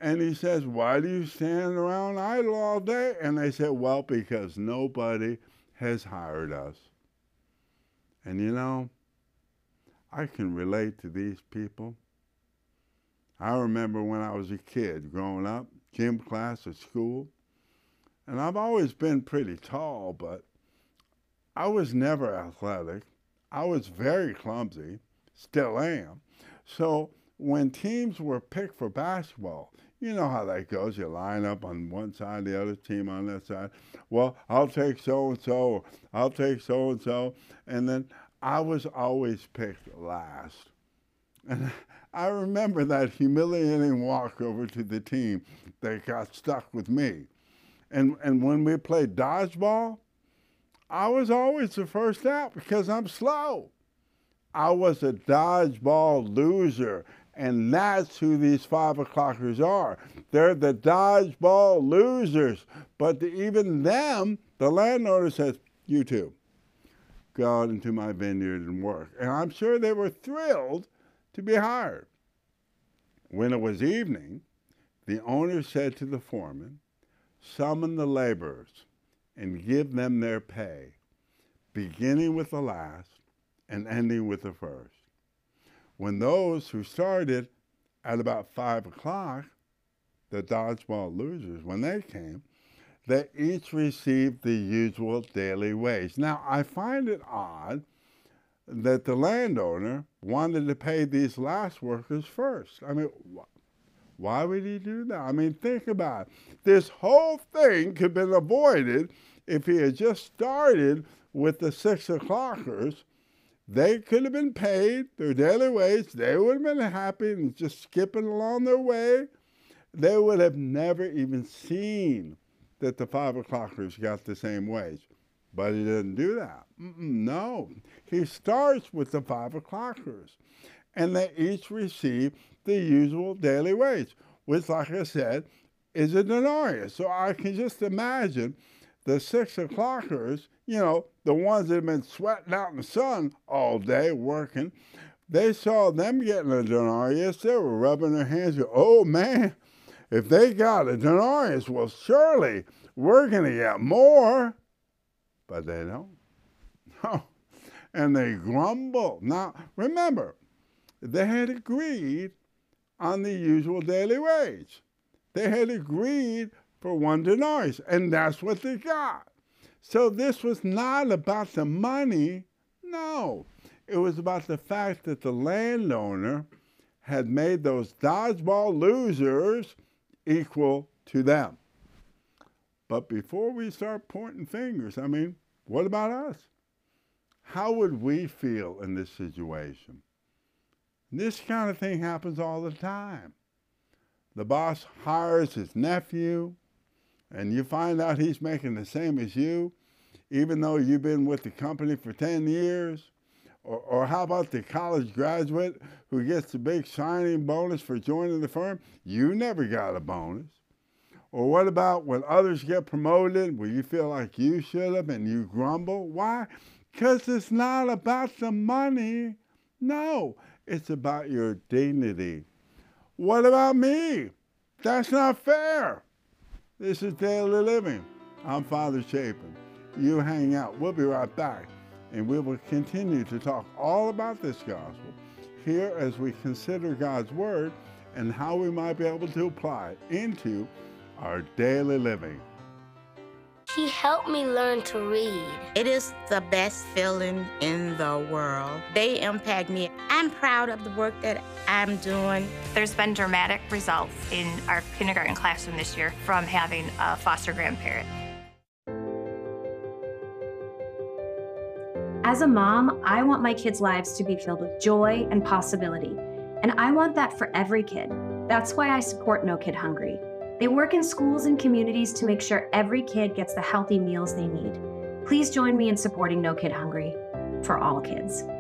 And he says, why do you stand around idle all day? And they said, well, because nobody has hired us. And you know, I can relate to these people. I remember when I was a kid growing up, gym class at school, and I've always been pretty tall, but I was never athletic. I was very clumsy, still am. So when teams were picked for basketball, you know how that goes. You line up on one side, the other team on that side. Well, I'll take so-and-so, or I'll take so-and-so. And then I was always picked last. And I remember that humiliating walk over to the team that got stuck with me. And when we played dodgeball, I was always the first out because I'm slow. I was a dodgeball loser. And that's who these 5 o'clockers are. They're the dodgeball losers. But even them, the landowner says, you two, go out into my vineyard and work. And I'm sure they were thrilled to be hired. When it was evening, the owner said to the foreman, summon the laborers and give them their pay, beginning with the last and ending with the first. When those who started at about 5 o'clock, the dodgeball losers, when they came, they each received the usual daily wage. Now, I find it odd that the landowner wanted to pay these last workers first. I mean, why would he do that? I mean, think about it. This whole thing could have been avoided if he had just started with the 6 o'clockers. They could have been paid their daily wage. They would have been happy and just skipping along their way. They would have never even seen that the 5 o'clockers got the same wage. But he didn't do that. No. He starts with the 5 o'clockers. And they each receive the usual daily wage, which, like I said, is a denarius. So I can just imagine the 6 o'clockers, you know, the ones that have been sweating out in the sun all day working, they saw them getting a denarius. They were rubbing their hands, going, oh man, if they got a denarius, well, surely we're going to get more. But they don't. No. And they grumble. Now, remember, they had agreed on the usual daily wage. They had agreed for 1 denarius, and that's what they got. So this was not about the money, no. It was about the fact that the landowner had made those dodgeball losers equal to them. But before we start pointing fingers, I mean, what about us? How would we feel in this situation? This kind of thing happens all the time. The boss hires his nephew, and you find out he's making the same as you, even though you've been with the company for 10 years. Or how about the college graduate who gets the big signing bonus for joining the firm? You never got a bonus. Or what about when others get promoted where you feel like you should have and you grumble? Why? Because it's not about the money. No, it's about your dignity. What about me? That's not fair. This is Daily Living. I'm Father Chapin. You hang out. We'll be right back. And we will continue to talk all about this gospel here as we consider God's Word and how we might be able to apply it into our daily living. He helped me learn to read. It is the best feeling in the world. They impact me. I'm proud of the work that I'm doing. There's been dramatic results in our kindergarten classroom this year from having a foster grandparent. As a mom, I want my kids' lives to be filled with joy and possibility. And I want that for every kid. That's why I support No Kid Hungry. They work in schools and communities to make sure every kid gets the healthy meals they need. Please join me in supporting No Kid Hungry for all kids.